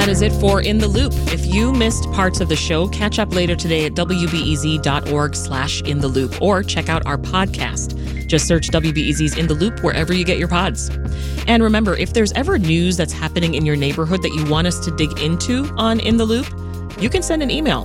That is it for In the Loop. If you missed parts of the show, catch up later today at wbez.org/In the Loop or check out our podcast. Just search WBEZ's In the Loop wherever you get your pods. And remember, if there's ever news that's happening in your neighborhood that you want us to dig into on In the Loop, you can send an email,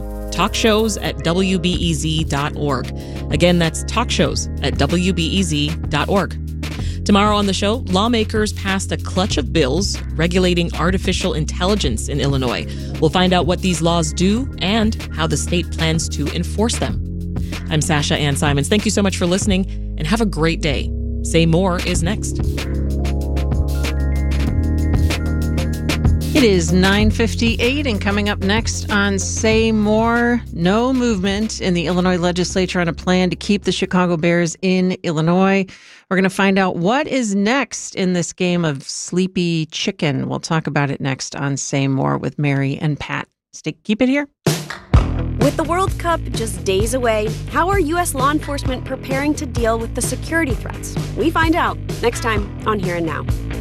talkshows@wbez.org. Again, that's talkshows@wbez.org. Tomorrow on the show, lawmakers passed a clutch of bills regulating artificial intelligence in Illinois. We'll find out what these laws do and how the state plans to enforce them. I'm Sasha Ann Simons. Thank you so much for listening and have a great day. Say More is next. It is 9:58, and coming up next on Say More, no movement in the Illinois legislature on a plan to keep the Chicago Bears in Illinois. We're going to find out what is next in this game of sleepy chicken. We'll talk about it next on Say More with Mary and Pat. Keep it here. With the World Cup just days away, how are U.S. law enforcement preparing to deal with the security threats? We find out next time on Here and Now.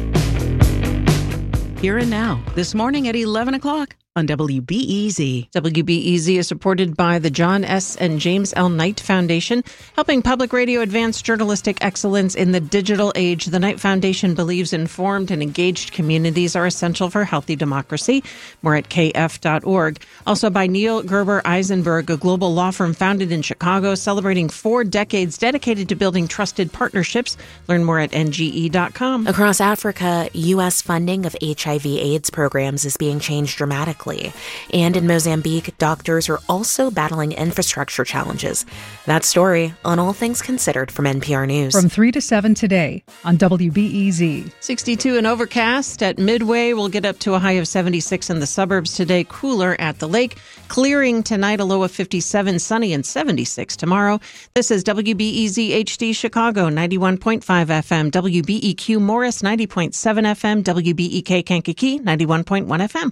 Here and Now, this morning at 11 o'clock on WBEZ. WBEZ is supported by the John S. and James L. Knight Foundation, helping public radio advance journalistic excellence in the digital age. The Knight Foundation believes informed and engaged communities are essential for healthy democracy. More at kf.org. Also by Neil Gerber Eisenberg, a global law firm founded in Chicago, celebrating 4 decades dedicated to building trusted partnerships. Learn more at nge.com. Across Africa, U.S. funding of HIV/AIDS programs is being changed dramatically. And in Mozambique, doctors are also battling infrastructure challenges. That story on All Things Considered from NPR News. From 3 to 7 today on WBEZ. 62 and overcast at Midway. We'll get up to a high of 76 in the suburbs today. Cooler at the lake. Clearing tonight, a low of 57. Sunny and 76 tomorrow. This is WBEZ HD Chicago, 91.5 FM. WBEQ Morris, 90.7 FM. WBEK Kankakee, 91.1 FM.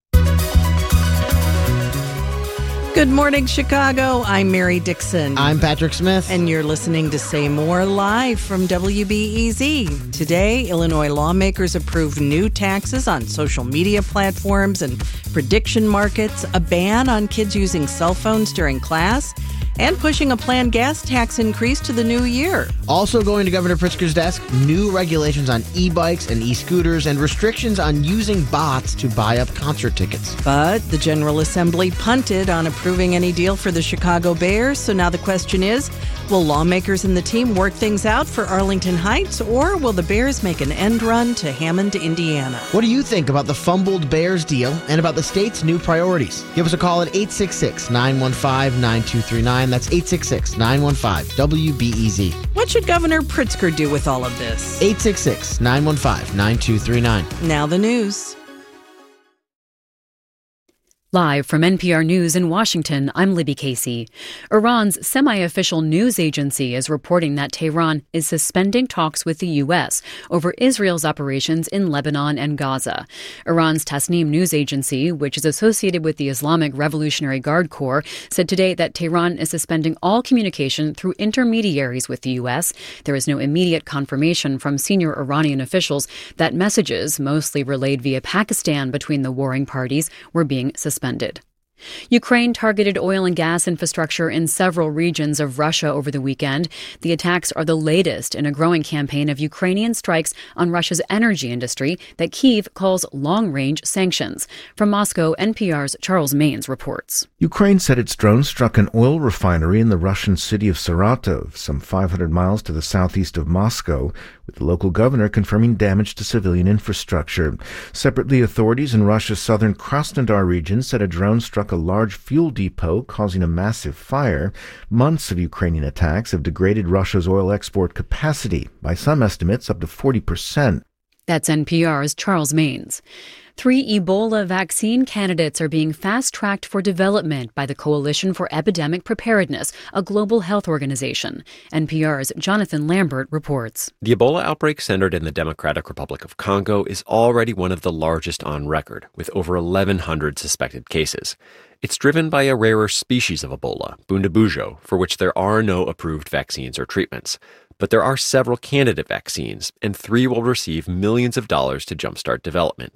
Good morning, Chicago. I'm Mary Dixon. I'm Patrick Smith. And you're listening to Say More live from WBEZ. Today, Illinois lawmakers approved new taxes on social media platforms and prediction markets, a ban on kids using cell phones during class, and pushing a planned gas tax increase to the new year. Also going to Governor Pritzker's desk, new regulations on e-bikes and e-scooters and restrictions on using bots to buy up concert tickets. But the General Assembly punted on approving any deal for the Chicago Bears, so now the question is, will lawmakers and the team work things out for Arlington Heights, or will the Bears make an end run to Hammond, Indiana? What do you think about the fumbled Bears deal and about the state's new priorities? Give us a call at 866-915-9239. That's 866-915-WBEZ. What should Governor Pritzker do with all of this? 866-915-9239. Now the news. Live from NPR News in Washington, I'm Libby Casey. Iran's semi-official news agency is reporting that Tehran is suspending talks with the U.S. over Israel's operations in Lebanon and Gaza. Iran's Tasnim news agency, which is associated with the Islamic Revolutionary Guard Corps, said today that Tehran is suspending all communication through intermediaries with the U.S. There is no immediate confirmation from senior Iranian officials that messages, mostly relayed via Pakistan between the warring parties, were being suspended. Ukraine targeted oil and gas infrastructure in several regions of Russia over the weekend. The attacks are the latest in a growing campaign of Ukrainian strikes on Russia's energy industry that Kyiv calls long-range sanctions. From Moscow, NPR's Charles Maines reports. Ukraine said its drones struck an oil refinery in the Russian city of Saratov, some 500 miles to the southeast of Moscow, with the local governor confirming damage to civilian infrastructure. Separately, authorities in Russia's southern Krasnodar region said a drone struck a large fuel depot, causing a massive fire. Months of Ukrainian attacks have degraded Russia's oil export capacity, by some estimates up to 40%. That's NPR's Charles Maines. 3 Ebola vaccine candidates are being fast-tracked for development by the Coalition for Epidemic Preparedness, a global health organization. NPR's Jonathan Lambert reports. The Ebola outbreak centered in the Democratic Republic of Congo is already one of the largest on record, with over 1,100 suspected cases. It's driven by a rarer species of Ebola, Bundibugyo, for which there are no approved vaccines or treatments. But there are several candidate vaccines, and 3 will receive millions of dollars to jumpstart development.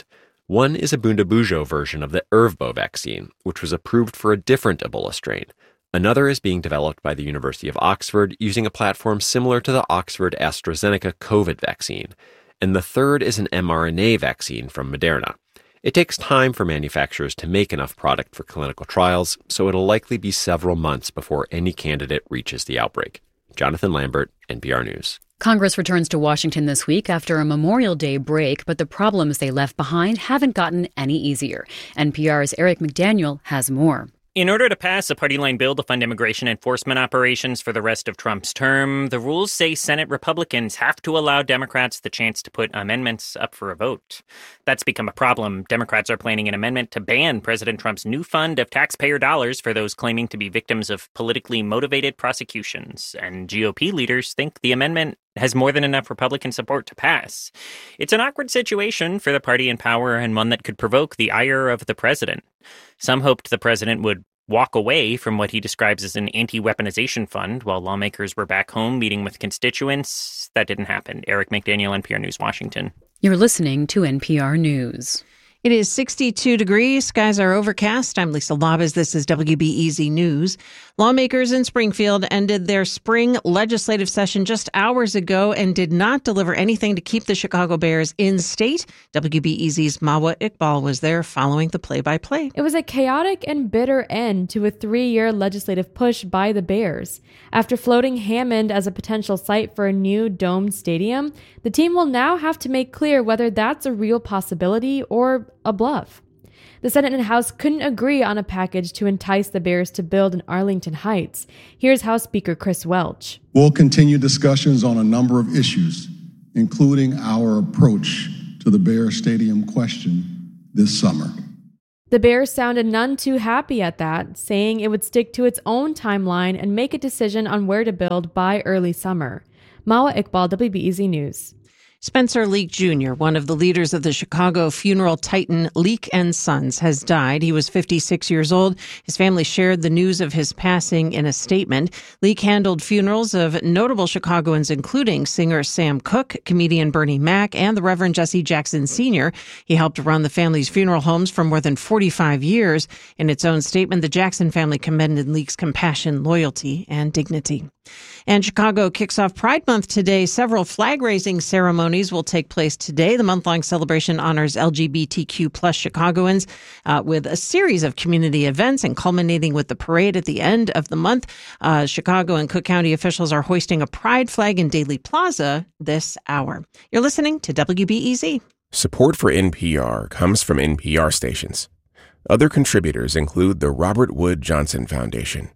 One is a Bundibugyo version of the Ervbo vaccine, which was approved for a different Ebola strain. Another is being developed by the University of Oxford using a platform similar to the Oxford-AstraZeneca COVID vaccine. And the third is an mRNA vaccine from Moderna. It takes time for manufacturers to make enough product for clinical trials, so it'll likely be several months before any candidate reaches the outbreak. Jonathan Lambert, NPR News. Congress returns to Washington this week after a Memorial Day break, but the problems they left behind haven't gotten any easier. NPR's Eric McDaniel has more. In order to pass a party-line bill to fund immigration enforcement operations for the rest of Trump's term, the rules say Senate Republicans have to allow Democrats the chance to put amendments up for a vote. That's become a problem. Democrats are planning an amendment to ban President Trump's new fund of taxpayer dollars for those claiming to be victims of politically motivated prosecutions. And GOP leaders think the amendment has more than enough Republican support to pass. It's an awkward situation for the party in power and one that could provoke the ire of the president. Some hoped the president would walk away from what he describes as an anti-weaponization fund while lawmakers were back home meeting with constituents. That didn't happen. Eric McDaniel, NPR News, Washington. You're listening to NPR News. It is 62 degrees. Skies are overcast. I'm Lisa Labas. This is WBEZ News. Lawmakers in Springfield ended their spring legislative session just hours ago and did not deliver anything to keep the Chicago Bears in state. WBEZ's Mawa Iqbal was there following the play-by-play. It was a chaotic and bitter end to a 3-year legislative push by the Bears. After floating Hammond as a potential site for a new domed stadium, the team will now have to make clear whether that's a real possibility or a bluff. The Senate and House couldn't agree on a package to entice the Bears to build in Arlington Heights. Here's House Speaker Chris Welch. We'll continue discussions on a number of issues, including our approach to the Bears Stadium question this summer. The Bears sounded none too happy at that, saying it would stick to its own timeline and make a decision on where to build by early summer. Mawa Iqbal, WBEZ News. Spencer Leak Jr., one of the leaders of the Chicago funeral titan Leak & Sons, has died. He was 56 years old. His family shared the news of his passing in a statement. Leak handled funerals of notable Chicagoans, including singer Sam Cooke, comedian Bernie Mac, and the Reverend Jesse Jackson Sr. He helped run the family's funeral homes for more than 45 years. In its own statement, the Jackson family commended Leak's compassion, loyalty, and dignity. And Chicago kicks off Pride Month today. Several flag-raising ceremonies will take place today. The month-long celebration honors LGBTQ plus Chicagoans with a series of community events and culminating with the parade at the end of the month. Chicago and Cook County officials are hoisting a pride flag in Daley Plaza this hour. You're listening to WBEZ. Support for NPR comes from NPR stations. Other contributors include the Robert Wood Johnson Foundation.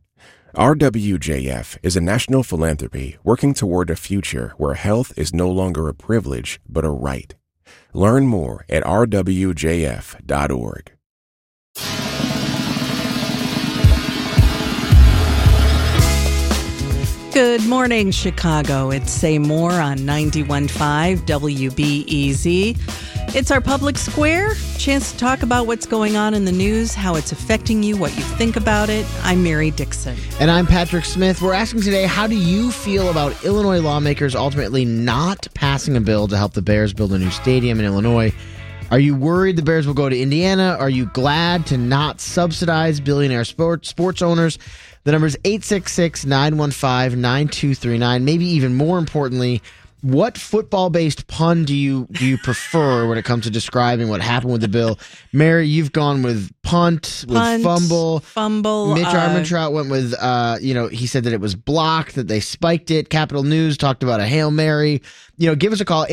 RWJF is a national philanthropy working toward a future where health is no longer a privilege, but a right. Learn more at rwjf.org. Good morning, Chicago. It's Say More on 91.5 WBEZ. It's our public square, chance to talk about what's going on in the news, how it's affecting you, what you think about it. I'm Mary Dixon. And I'm Patrick Smith. We're asking today, how do you feel about Illinois lawmakers ultimately not passing a bill to help the Bears build a new stadium in Illinois? Are you worried the Bears will go to Indiana? Are you glad to not subsidize billionaire sports owners? The number is 866-915-9239. Maybe even more importantly, what football-based pun do you prefer when it comes to describing what happened with the bill? Mary, you've gone with punt, with fumble. Mitch Armentrout went with, he said that it was blocked, that they spiked it. Capitol News talked about a Hail Mary. Give us a call,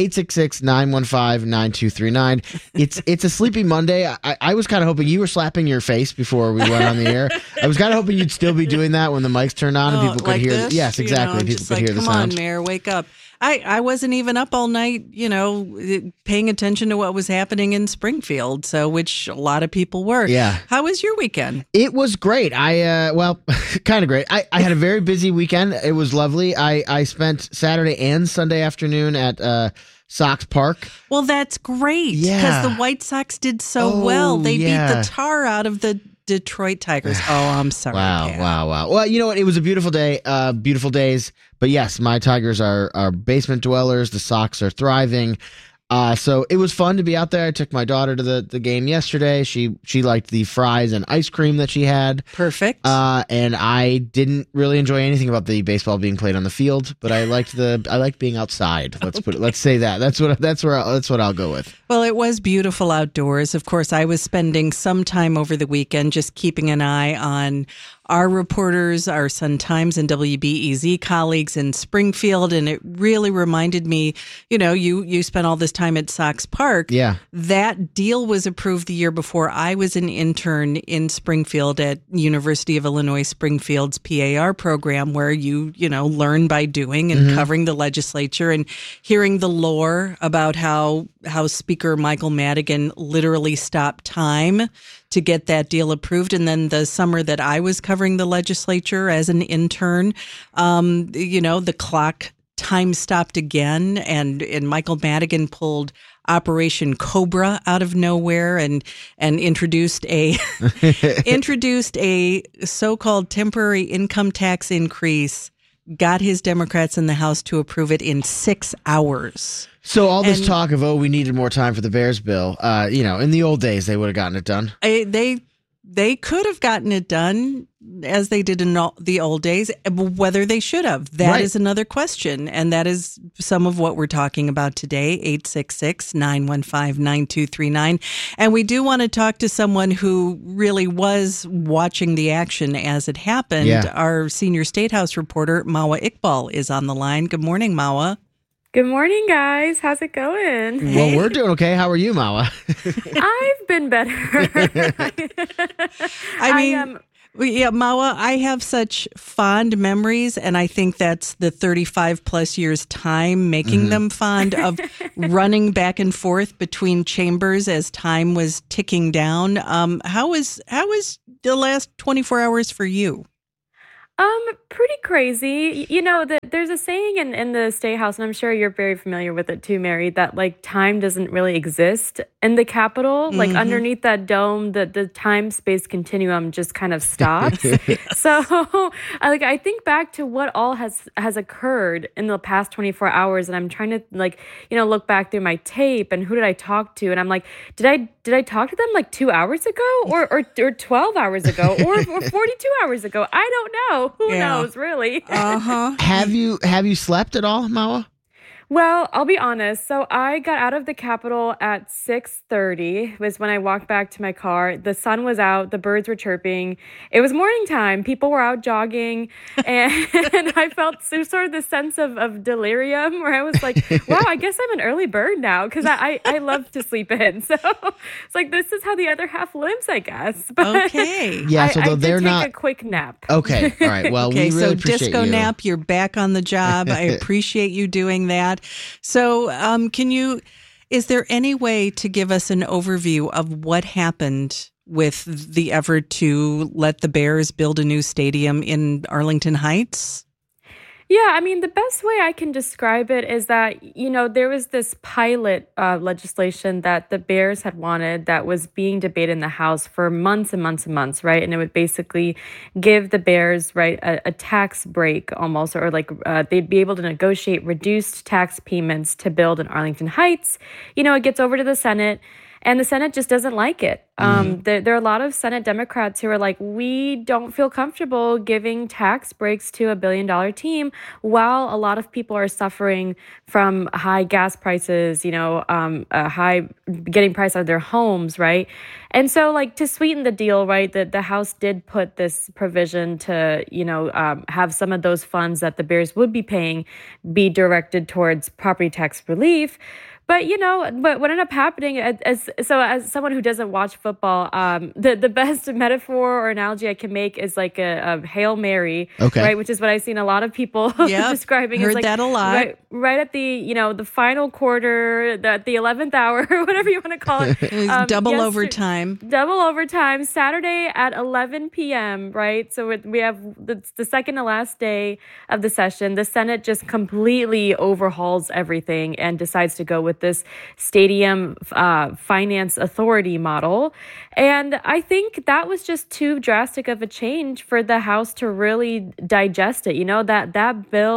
866-915-9239. It's a sleepy Monday. I was kind of hoping you were slapping your face before we went on the air. I was kind of hoping you'd still be doing that when the mics turned on and people could hear. This? Yes, exactly. People could hear the sound. Come on, Mayor, wake up. I wasn't even up all night, paying attention to what was happening in Springfield, which a lot of people were. Yeah. How was your weekend? It was great. Kind of great. I had a very busy weekend. It was lovely. I spent Saturday and Sunday afternoon at Sox Park. Well, that's great. Yeah. Because the White Sox did so well. They beat the tar out of the Detroit Tigers. Oh, I'm sorry. Wow. Well, you know what? It was a beautiful day, beautiful days. But yes, my Tigers are basement dwellers. The Sox are thriving. So it was fun to be out there. I took my daughter to the game yesterday. She liked the fries and ice cream that she had. Perfect. And I didn't really enjoy anything about the baseball being played on the field, but I liked being outside. Let's say that. That's what I'll go with. Well, it was beautiful outdoors. Of course, I was spending some time over the weekend just keeping an eye on our reporters, our Sun-Times and WBEZ colleagues in Springfield, and it really reminded me, you spent all this time at Sox Park. Yeah. That deal was approved the year before I was an intern in Springfield at University of Illinois Springfield's PAR program, where you learn by doing and covering the legislature and hearing the lore about how Speaker Michael Madigan literally stopped time to get that deal approved. And then the summer that I was covering the legislature as an intern, the clock time stopped again, and Michael Madigan pulled Operation Cobra out of nowhere and introduced a so-called temporary income tax increase, got his Democrats in the House to approve it in 6 hours. So all this talk of, we needed more time for the Bears bill, in the old days, they would have gotten it done. They could have gotten it done as they did in the old days. Whether they should have, that is another question. And that is some of what we're talking about today, 866-915-9239. And we do want to talk to someone who really was watching the action as it happened. Yeah. Our senior State House reporter, Mawa Iqbal, is on the line. Good morning, Mawa. Good morning, guys. How's it going? Well, we're doing okay. How are you, Mawa? I've been better. Mawa, I have such fond memories, and I think that's the 35 plus years time making them fond, of running back and forth between chambers as time was ticking down. How was the last 24 hours for you? Pretty crazy. There's a saying in the State House, and I'm sure you're very familiar with it too, Mary, that time doesn't really exist in the Capitol. Underneath that dome, the time-space continuum just kind of stops. So, I think back to what all has occurred in the past 24 hours, and I'm trying to look back through my tape and who did I talk to, and I'm like, did I talk to them 2 hours ago, or 12 hours ago, or 42 hours ago? I don't know. Who knows, really? Have you slept at all, Mawa? Well, I'll be honest. So I got out of the Capitol at 6:30 was when I walked back to my car. The sun was out. The birds were chirping. It was morning time. People were out jogging. And I felt sort of the sense of delirium where I was like, wow, I guess I'm an early bird now because I love to sleep in. So it's this is how the other half lives, I guess. But okay. Yeah, so I they're did not... take a quick nap. Okay. All right. Well, we really appreciate disco you. nap, you're back on the job. I appreciate you doing that. So is there any way to give us an overview of what happened with the effort to let the Bears build a new stadium in Arlington Heights? Yeah, the best way I can describe it is that, there was this pilot legislation that the Bears had wanted that was being debated in the House for months and months and months, right? And it would basically give the Bears, right, a tax break almost, or they'd be able to negotiate reduced tax payments to build in Arlington Heights. It gets over to the Senate. And the Senate just doesn't like it. There are a lot of Senate Democrats who are like, we don't feel comfortable giving tax breaks to $1 billion team while a lot of people are suffering from high gas prices, high getting price out of their homes, right? And so to sweeten the deal, right, the House did put this provision to, have some of those funds that the Bears would be paying be directed towards property tax relief. But, but what ended up happening, as someone who doesn't watch football, the best metaphor or analogy I can make is a Hail Mary, right? Which is what I've seen a lot of people describing. Heard that a lot. Right at the, the final quarter, the 11th hour, whatever you want to call it. It was double overtime. Double overtime, Saturday at 11 p.m., right? So we have the second to last day of the session. The Senate just completely overhauls everything and decides to go with this stadium finance authority model. And I think that was just too drastic of a change for the House to really digest it. That bill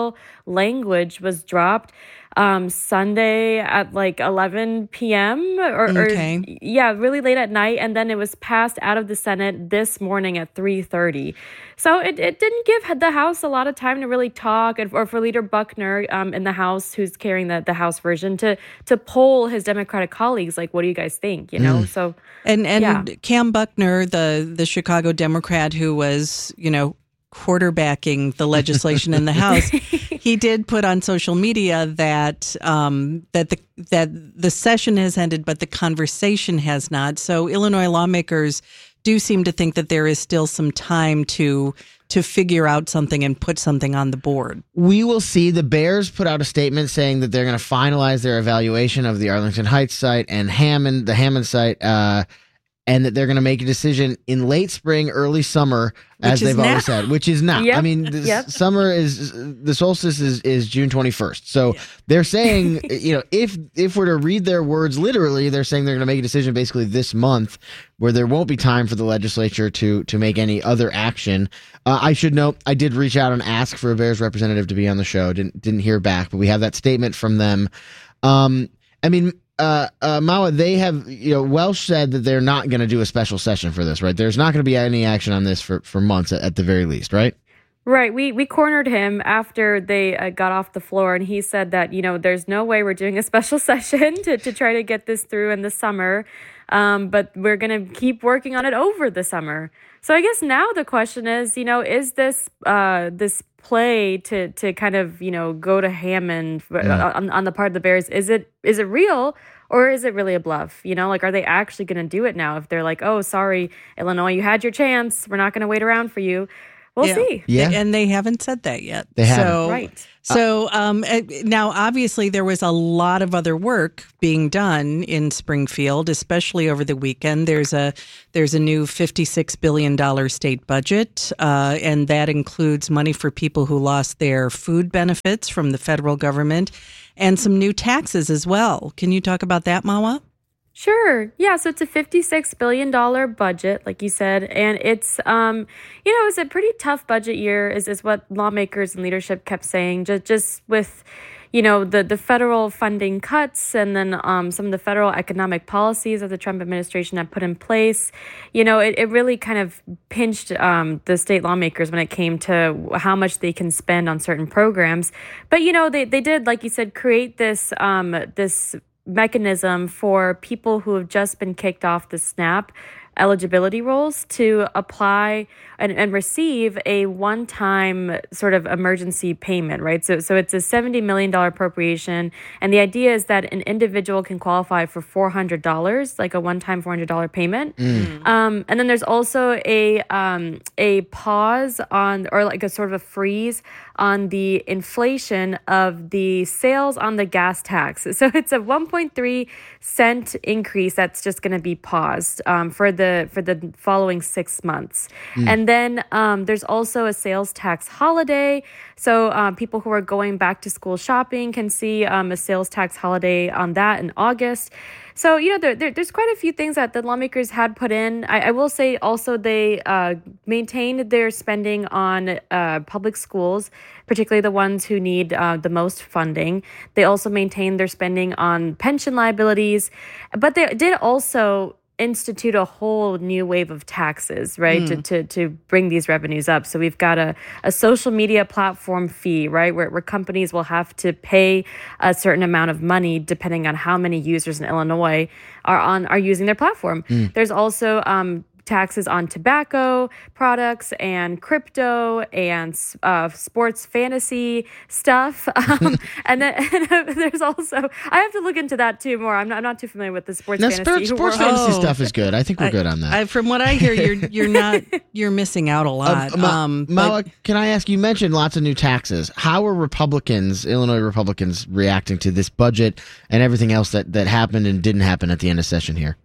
language was dropped Sunday at like 11 p.m. or really late at night, and then it was passed out of the Senate this morning at 3:30. So it didn't give the House a lot of time to really talk, or for Leader Buckner in the House, who's carrying the House version, to poll his Democratic colleagues, like, what do you guys think? You know, so and Cam Buckner, the Chicago Democrat who was, quarterbacking the legislation in the House, he did put on social media that the session has ended, but the conversation has not. So Illinois lawmakers do seem to think that there is still some time to figure out something and put something on the board. We will see. The Bears put out a statement saying that they're going to finalize their evaluation of the Arlington Heights site and the Hammond site, and that they're going to make a decision in late spring, early summer, as they've always said, which is now. Yep. I mean, the solstice is June 21st. So they're saying, if we're to read their words literally, they're saying they're going to make a decision basically this month, where there won't be time for the legislature to make any other action. I should note, I did reach out and ask for a Bears representative to be on the show. Didn't hear back, but we have that statement from them. Mawa, they have, Welsh said that they're not going to do a special session for this, right? There's not going to be any action on this for months at the very least, right? Right. We cornered him after they got off the floor, and he said that, there's no way we're doing a special session to try to get this through in the summer, but we're going to keep working on it over the summer. So I guess now the question is, is this play to kind of, go to Hammond on the part of the Bears, is it real, or is it really a bluff? Are they actually going to do it now? If they're like, oh, sorry, Illinois, you had your chance, we're not going to wait around for you. We'll see. Yeah. And they haven't said that yet. They haven't. So, right. So now, obviously, there was a lot of other work being done in Springfield, especially over the weekend. There's a new $56 billion state budget, and that includes money for people who lost their food benefits from the federal government, and some new taxes as well. Can you talk about that, Mawa? Sure. Yeah. So it's a $56 billion budget, like you said. And it's, it's a pretty tough budget year is what lawmakers and leadership kept saying, just with, the federal funding cuts, and then some of the federal economic policies that the Trump administration had put in place. It really kind of pinched the state lawmakers when it came to how much they can spend on certain programs. But, they did, like you said, create this mechanism for people who have just been kicked off the SNAP eligibility rolls to apply and receive a one-time sort of emergency payment, right? So it's a $70 million appropriation, and the idea is that an individual can qualify for $400, like a one-time $400 payment. And then there's also a pause on, or like a sort of a freeze on the inflation of the sales on the gas tax. So it's a 1.3 cent increase that's just going to be paused for the following 6 months. And then there's also a sales tax holiday. So people who are going back to school shopping can see a sales tax holiday on that in August. So, there's quite a few things that the lawmakers had put in. I will say also they maintained their spending on public schools, particularly the ones who need the most funding. They also maintained their spending on pension liabilities, but they did also institute a whole new wave of taxes, right, to bring these revenues up. So we've got a social media platform fee, right, where companies will have to pay a certain amount of money depending on how many users in Illinois are using their platform. There's also taxes on tobacco products and crypto and sports fantasy stuff. And then there's also, I have to look into that too more. I'm not too familiar with the sports fantasy. Sports fantasy stuff is good. I think we're good on that. From what I hear, you're missing out a lot. Mawa, can I ask, you mentioned lots of new taxes. How are Illinois Republicans reacting to this budget and everything else that happened and didn't happen at the end of session here?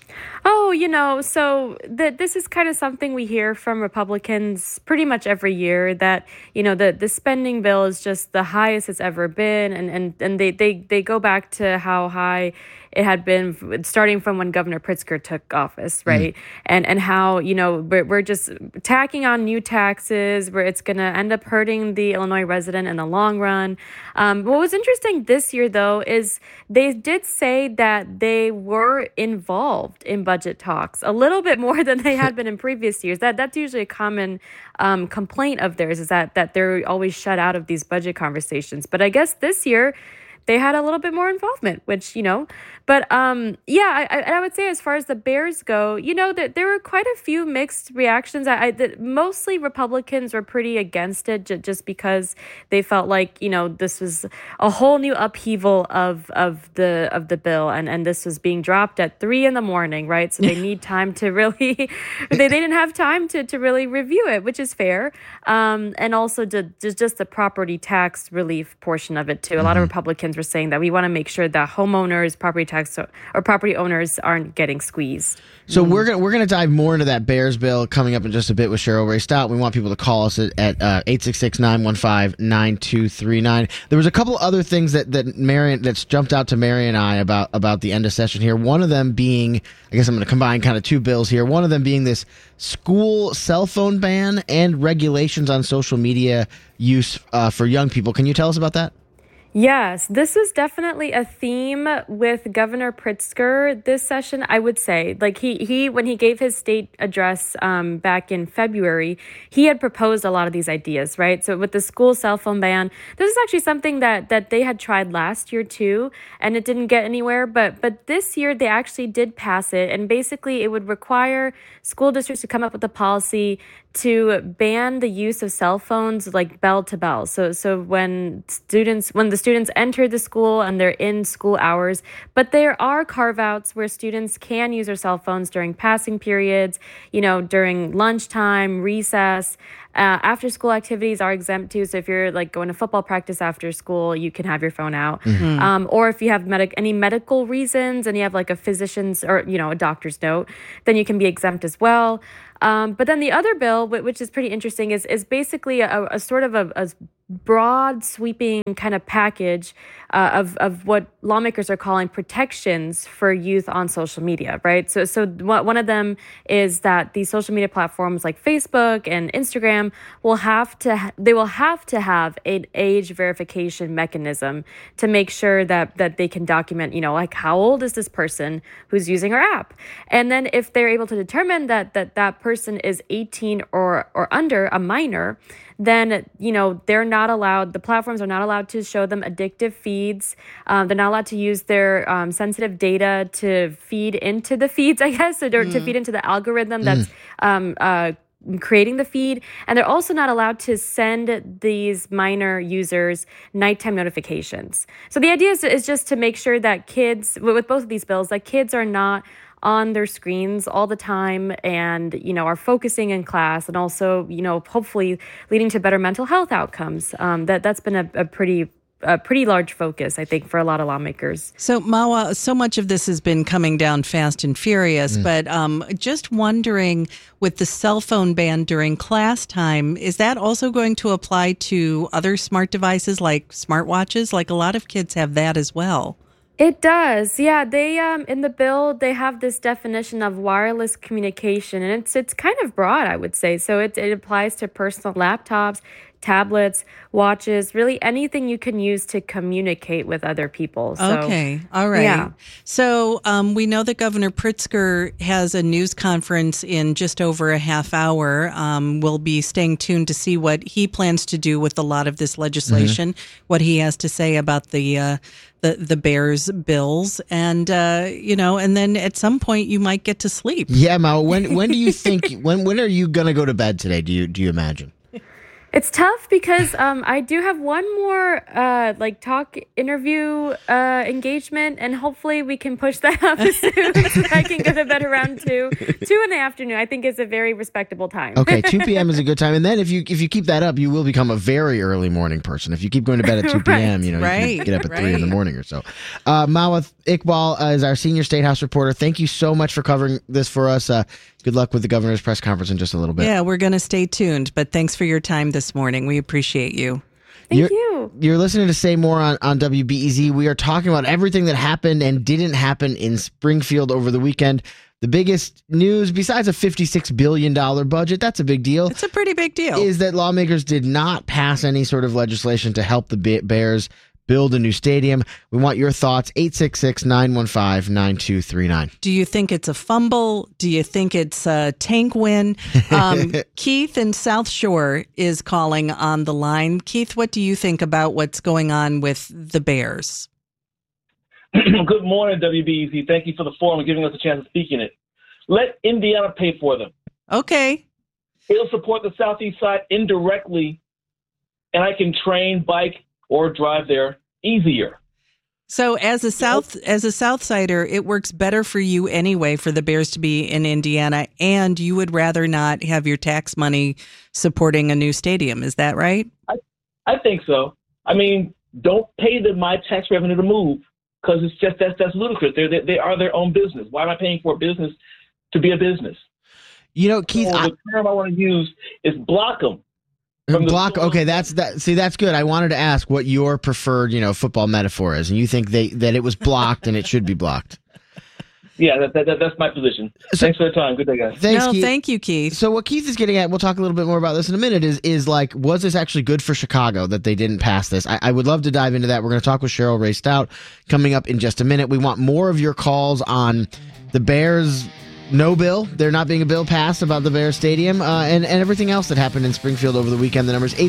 Oh, so this is kind of something we hear from Republicans pretty much every year, that, the spending bill is just the highest it's ever been. And they go back to how high it had been starting from when Governor Pritzker took office, right? And how, we're just tacking on new taxes where it's going to end up hurting the Illinois resident in the long run. What was interesting this year, though, is they did say that they were involved in budget talks a little bit more than they had been in previous years. That's usually a common complaint of theirs, is that they're always shut out of these budget conversations. But I guess this year they had a little bit more involvement, which, but I would say as far as the Bears go, that there were quite a few mixed reactions. Mostly Republicans were pretty against it just because they felt like, this was a whole new upheaval of the bill, and this was being dropped at 3 a.m, right? So they need time to really, they didn't have time to really review it, which is fair. And also just the property tax relief portion of it too. A lot of Republicans were saying that we want to make sure that homeowners, property tax or property owners aren't getting squeezed. So we're gonna dive more into that Bears bill coming up in just a bit with Cheryl Rae Stout. We want people to call us at 866-915-9239. There was a couple other things that's jumped out to Mary and I about the end of session here. One of them being, I guess I'm going to combine kind of two bills here. One of them being this school cell phone ban and regulations on social media use for young people. Can you tell us about that? Yes, this was definitely a theme with Governor Pritzker this session, I would say. Like he when he gave his state address back in February, he had proposed a lot of these ideas, right? So with the school cell phone ban, this is actually something that they had tried last year too, and it didn't get anywhere. But this year they actually did pass it, and basically it would require school districts to come up with a policy to ban the use of cell phones like bell to bell. So when the students enter the school and they're in school hours, but there are carve-outs where students can use their cell phones during passing periods, during lunchtime, recess. After school activities are exempt too. So if you're like going to football practice after school, you can have your phone out. Or if you have any medical reasons and you have like a physician's or, a doctor's note, then you can be exempt as well. But then the other bill, which is pretty interesting, is basically a sort of a broad sweeping kind of package of what lawmakers are calling protections for youth on social media, right? So one of them is that these social media platforms like Facebook and Instagram will have to have an age verification mechanism to make sure that they can document, like how old is this person who's using our app? And then if they're able to determine that person is 18 or under, a minor, then, they're not allowed, the platforms are not allowed to show them addictive feeds. They're not allowed to use their sensitive data to feed into the feeds, I guess, or to feed into the algorithm that's creating the feed. And they're also not allowed to send these minor users nighttime notifications. So the idea is just to make sure that kids, with both of these bills, that kids are not on their screens all the time and, are focusing in class and also, hopefully leading to better mental health outcomes. That's been a pretty large focus, I think, for a lot of lawmakers. So, Mawa, so much of this has been coming down fast and furious, but just wondering, with the cell phone ban during class time, is that also going to apply to other smart devices like smartwatches? Like a lot of kids have that as well. It does. Yeah, they in the bill they have this definition of wireless communication, and it's kind of broad, I would say. So it applies to personal laptops, tablets, watches, really anything you can use to communicate with other people. So, okay. All right. Yeah. So we know that Governor Pritzker has a news conference in just over a half hour. We'll be staying tuned to see what he plans to do with a lot of this legislation, what he has to say about the Bears bills, and and then at some point you might get to sleep. Yeah, Ma. When do you think? when are you gonna go to bed today? Do you imagine? It's tough because I do have one more talk interview engagement, and hopefully we can push that up soon so I can go to bed around 2 in the afternoon. I think is a very respectable time. Okay, 2 p.m. is a good time, and then if you keep that up, you will become a very early morning person. If you keep going to bed at 2 p.m., you can get up at 3 in the morning or so. Mawa Iqbal is our senior State House reporter. Thank you so much for covering this for us. Good luck with the governor's press conference in just a little bit. Yeah, we're going to stay tuned, but thanks for your time this morning. We appreciate you. Thank you. You're listening to Say More on WBEZ. We are talking about everything that happened and didn't happen in Springfield over the weekend. The biggest news, besides a $56 billion budget, that's a big deal. It's a pretty big deal. Is that lawmakers did not pass any sort of legislation to help the Bears build a new stadium. We want your thoughts. 866-915-9239. Do you think it's a fumble? Do you think it's a tank win? Keith in South Shore is calling on the line. Keith, what do you think about what's going on with the Bears? Good morning, WBEZ. Thank you for the forum and giving us a chance to speak in it. Let Indiana pay for them. Okay. It'll support the Southeast side indirectly, and I can train, bike, or drive there easier. So as a Southsider, it works better for you anyway for the Bears to be in Indiana, and you would rather not have your tax money supporting a new stadium. Is that right? I think so. I mean, don't pay my tax revenue to move, because it's just that's ludicrous. They are their own business. Why am I paying for a business to be a business? You know, Keith, so the term I want to use is block them. Block. Okay, that's good. I wanted to ask what your preferred, football metaphor is, and you think that it was blocked and it should be blocked. Yeah, that's my position. Thanks for the time. Good day, guys. Thanks, Keith. Thank you, Keith. So what Keith is getting at, we'll talk a little bit more about this in a minute, is like, was this actually good for Chicago that they didn't pass this? I would love to dive into that. We're going to talk with Cheryl Ray Stout coming up in just a minute. We want more of your calls on the Bears. No bill. There not being a bill passed about the Bears Stadium and everything else that happened in Springfield over the weekend. The number is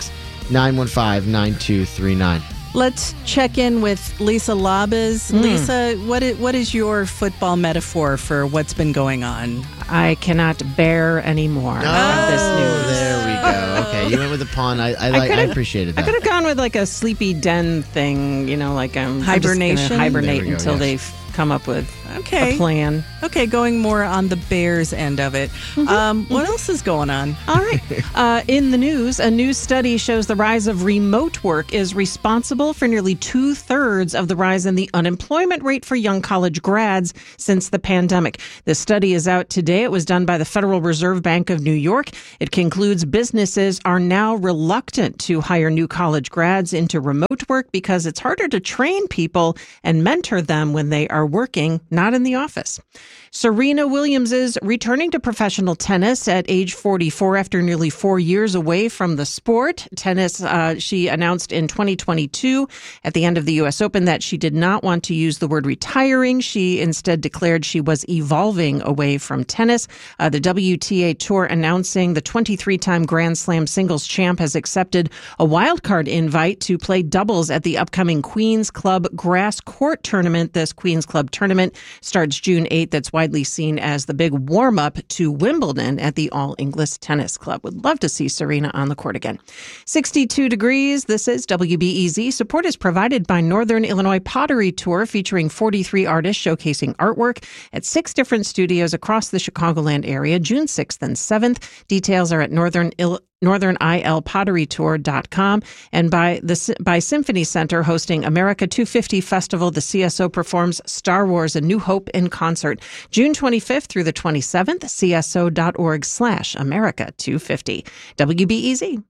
866-915-9239. Let's check in with Lisa Labas. Lisa, what is your football metaphor for what's been going on? I cannot bear anymore this news. There we go. Okay, you went with the pun. I appreciated that. I could have gone with like a sleepy den thing, like hibernation. Hibernate until they've come up with a plan. Okay, going more on the Bears end of it. What else is going on? All right. In the news, a new study shows the rise of remote work is responsible for nearly 2/3 of the rise in the unemployment rate for young college grads since the pandemic. This study is out today. It was done by the Federal Reserve Bank of New York. It concludes businesses are now reluctant to hire new college grads into remote work because it's harder to train people and mentor them when they are working, not in the office. Serena Williams is returning to professional tennis at age 44 after nearly 4 years away from the sport. Tennis, she announced in 2022 at the end of the U.S. Open that she did not want to use the word retiring. She instead declared she was evolving away from tennis. The WTA Tour announcing the 23-time Grand Slam singles champ has accepted a wildcard invite to play doubles at the upcoming Queen's Club Grass Court Tournament. This Queen's Club tournament starts June 8th. That's widely seen as the big warm-up to Wimbledon at the All Inglis Tennis Club. Would love to see Serena on the court again. 62 degrees. This is WBEZ. Support is provided by Northern Illinois Pottery Tour, featuring 43 artists showcasing artwork at 6 different studios across the Chicagoland area, June 6th and 7th. Details are at northernilpotterytour.com, and by Symphony Center hosting America 250 Festival. The CSO performs Star Wars: A New Hope in concert June 25th through the 27th. CSO.org/America 250. WBEZ.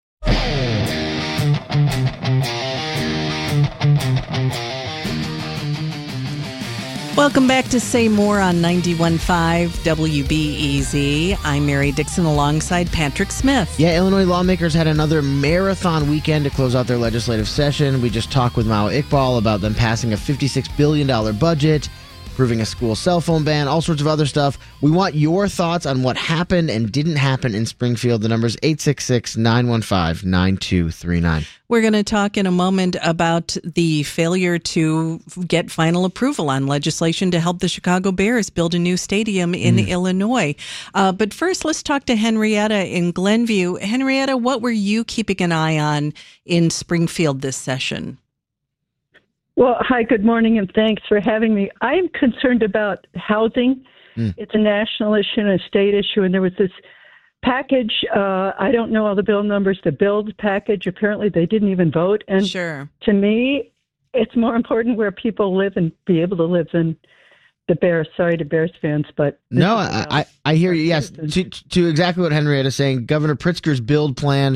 Welcome back to Say More on 91.5 WBEZ. I'm Mary Dixon alongside Patrick Smith. Yeah, Illinois lawmakers had another marathon weekend to close out their legislative session. We just talked with Mao Iqbal about them passing a $56 billion budget, approving a school cell phone ban, all sorts of other stuff. We want your thoughts on what happened and didn't happen in Springfield. The number is 866-915-9239. We're going to talk in a moment about the failure to get final approval on legislation to help the Chicago Bears build a new stadium in Illinois. But first, let's talk to Henrietta in Glenview. Henrietta, what were you keeping an eye on in Springfield this session? Well, hi, good morning, and thanks for having me. I'm concerned about housing. It's a national issue and a state issue, and there was this package, I don't know all the bill numbers, the build package. Apparently they didn't even vote. And sure, to me, it's more important where people live and be able to live than the Bears. Sorry to Bears fans, but... No, I hear you, yes. To exactly what Henrietta is saying, Governor Pritzker's build plan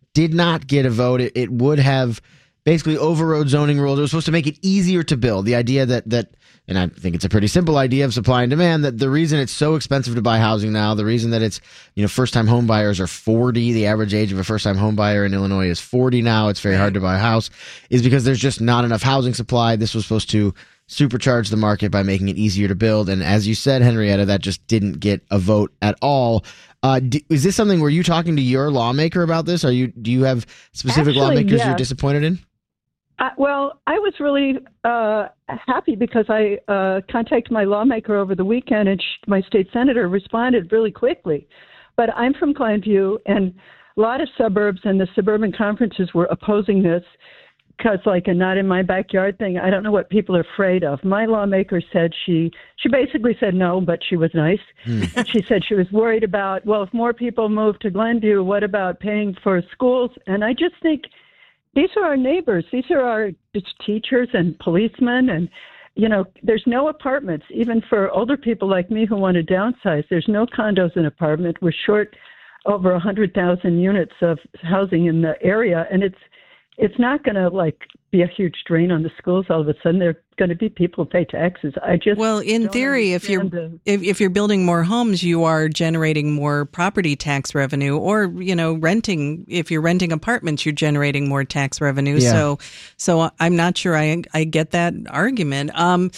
did not get a vote. It would have basically overrode zoning rules. It was supposed to make it easier to build. The idea that and I think it's a pretty simple idea of supply and demand, that the reason it's so expensive to buy housing now, the reason that it's, first-time home buyers are 40, the average age of a first-time home buyer in Illinois is 40 now, it's very hard to buy a house, is because there's just not enough housing supply. This was supposed to supercharge the market by making it easier to build. And as you said, Henrietta, that just didn't get a vote at all. Is this something, were you talking to your lawmaker about this? Do you have specific lawmakers you're disappointed in? Well, I was really happy because I contacted my lawmaker over the weekend, and my state senator responded really quickly. But I'm from Glenview, and a lot of suburbs and the suburban conferences were opposing this because, like, a not in my backyard thing. I don't know what people are afraid of. My lawmaker said she basically said no, but she was nice. And she said she was worried about, well, if more people move to Glenview, what about paying for schools? And I just think, these are our neighbors. These are our teachers and policemen. And, there's no apartments, even for older people like me who want to downsize. There's no condos and apartments. We're short over 100,000 units of housing in the area. And it's not going to, be a huge drain on the schools all of a sudden. There are going to be people who pay taxes. In theory, if you're building more homes, you are generating more property tax revenue, or renting. If you're renting apartments, you're generating more tax revenue. Yeah. So I'm not sure I get that argument.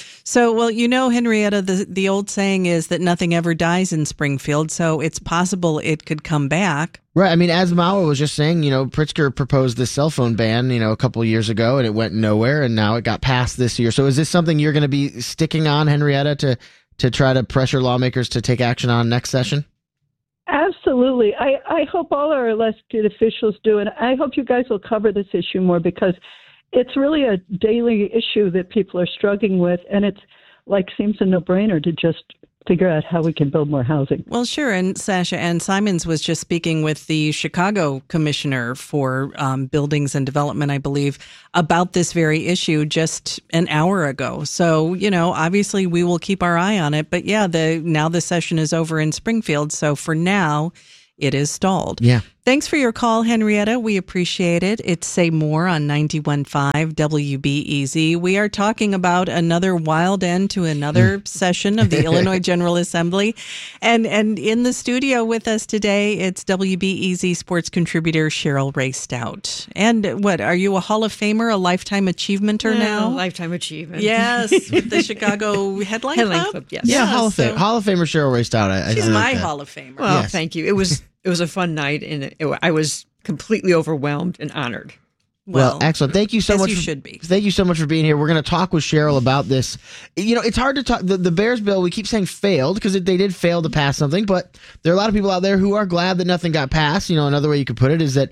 Henrietta, the old saying is that nothing ever dies in Springfield. So it's possible it could come back. Right. I mean, as Mawa was just saying, Pritzker proposed this cell phone ban, a couple of years ago, and it went nowhere, and now it got passed this year. So is this something you're going to be sticking on, Henrietta, to try to pressure lawmakers to take action on next session? Absolutely. I hope all our elected officials do, and I hope you guys will cover this issue more, because it's really a daily issue that people are struggling with, and it's seems a no-brainer to just figure out how we can build more housing. Well, sure. And Sasha Ann Simons was just speaking with the Chicago Commissioner for Buildings and Development, I believe, about this very issue just an hour ago. So, obviously we will keep our eye on it. But yeah, now the session is over in Springfield. So for now, it is stalled. Yeah. Thanks for your call, Henrietta. We appreciate it. It's Say More on 91.5 WBEZ. We are talking about another wild end to another session of the Illinois General Assembly. And in the studio with us today, it's WBEZ sports contributor Cheryl Ray Stout. And what, are you a Hall of Famer, a Lifetime Achievementer now? Lifetime Achievement. Yes, with the Chicago Headline Club? Yes. Yeah, Hall of Famer Cheryl Ray Stout. She's my Hall of Famer. Well, Thank you. It was a fun night, and I was completely overwhelmed and honored. Well, excellent. Thank you so much. You should be. Thank you so much for being here. We're going to talk with Cheryl about this. It's hard to talk. The Bears bill, we keep saying failed because they did fail to pass something, but there are a lot of people out there who are glad that nothing got passed. Another way you could put it is that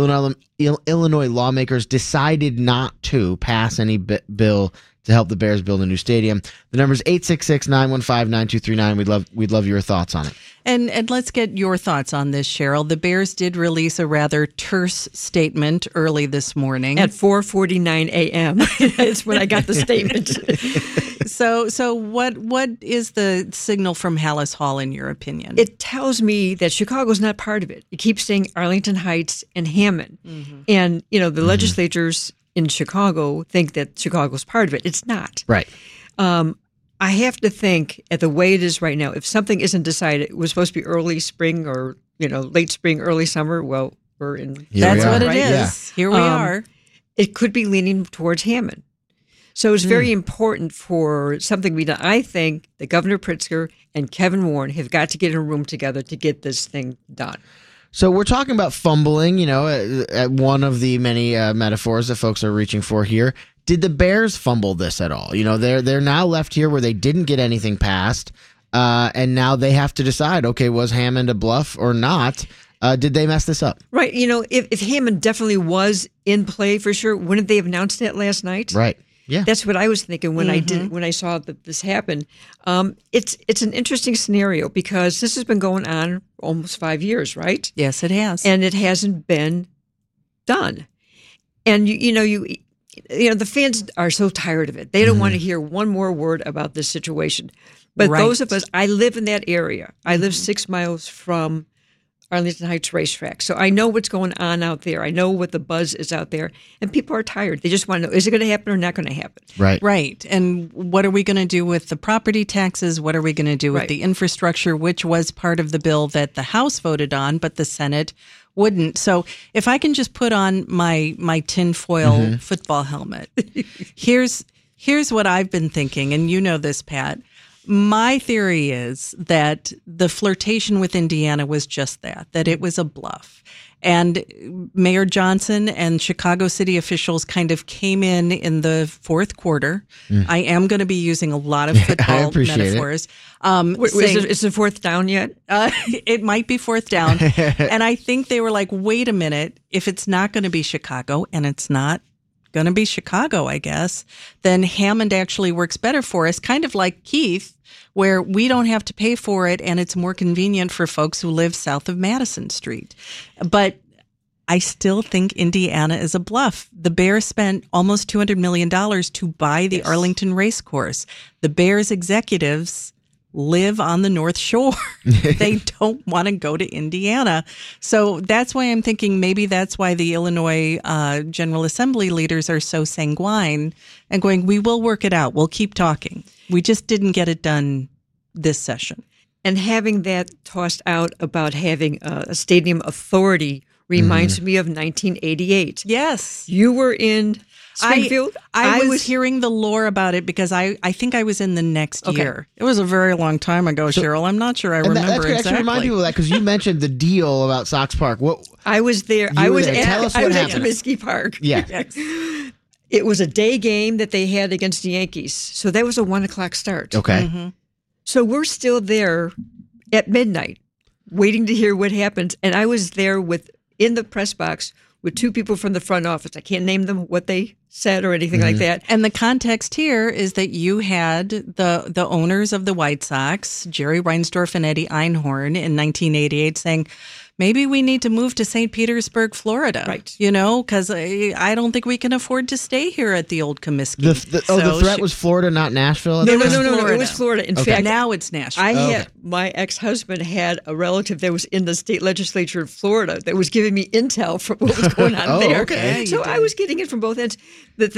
Illinois lawmakers decided not to pass any bill to help the Bears build a new stadium. The number is 866-915-9239. We'd love your thoughts on it. And let's get your thoughts on this, Cheryl. The Bears did release a rather terse statement early this morning. At 4:49 a.m. It's when I got the statement. So what is the signal from Hallis Hall, in your opinion? It tells me that Chicago's not part of it. It keeps saying Arlington Heights and Hammond. Mm-hmm. And, the legislatures in Chicago think that Chicago's part of it. It's not. Right. I have to think, at the way it is right now, if something isn't decided, it was supposed to be early spring or, late spring, early summer. Well, we're in. That's what it is. Yeah. Here we are. It could be leaning towards Hammond. So it's very important for something to be done. I think that Governor Pritzker and Kevin Warren have got to get in a room together to get this thing done. So we're talking about fumbling, at one of the many metaphors that folks are reaching for here. Did the Bears fumble this at all? They're now left here where they didn't get anything passed, and now they have to decide, okay, was Hammond a bluff or not? Did they mess this up? Right. If Hammond definitely was in play for sure, wouldn't they have announced that last night? Right. Yeah. That's what I was thinking when I saw that this happened. It's an interesting scenario because this has been going on almost 5 years, right? Yes, it has. And it hasn't been done. And the fans are so tired of it. They don't want to hear one more word about this situation. But those of us, I live in that area. I live 6 miles from Arlington Heights Racetrack. So I know what's going on out there. I know what the buzz is out there. And people are tired. They just want to know, is it going to happen or not going to happen? Right. Right. And what are we going to do with the property taxes? What are we going to do with the infrastructure, which was part of the bill that the House voted on, but the Senate wouldn't. So if I can just put on my tinfoil football helmet, here's what I've been thinking, and you know this, Pat. My theory is that the flirtation with Indiana was just that it was a bluff. And Mayor Johnson and Chicago city officials kind of came in the fourth quarter. I am going to be using a lot of football metaphors. Is the fourth down yet? It might be fourth down. And I think they were like, wait a minute, if it's not going to be Chicago, and it's not going to be Chicago, I guess, then Hammond actually works better for us, kind of like Keith, where we don't have to pay for it and it's more convenient for folks who live south of Madison Street. But I still think Indiana is a bluff. The Bears spent almost $200 million to buy the Arlington Racecourse. The Bears executives live on the North Shore. They don't want to go to Indiana. So that's why I'm thinking maybe that's why the Illinois General Assembly leaders are so sanguine and going, we will work it out. We'll keep talking. We just didn't get it done this session. And having that tossed out about having a stadium authority reminds me of 1988. Yes. You were in Springfield? I was hearing the lore about it because I think I was in the next year. It was a very long time ago, Cheryl. I'm not sure I remember exactly. That's remind people of that because you mentioned the deal about Sox Park. I was there. I was at Comiskey Park. Yeah. Yes. It was a day game that they had against the Yankees. So that was a 1:00 start. Okay. So we're still there at midnight waiting to hear what happens. And I was there in the press box with two people from the front office. I can't name them what they said or anything like that. And the context here is that you had the owners of the White Sox, Jerry Reinsdorf and Eddie Einhorn, in 1988 saying, maybe we need to move to St. Petersburg, Florida. Right. You know, because I don't think we can afford to stay here at the old Comiskey. The threat was Florida, not Nashville? No, it was Florida. In fact, now it's Nashville. My ex-husband had a relative that was in the state legislature of Florida that was giving me intel from what was going on there. Okay. So I was getting it from both ends. The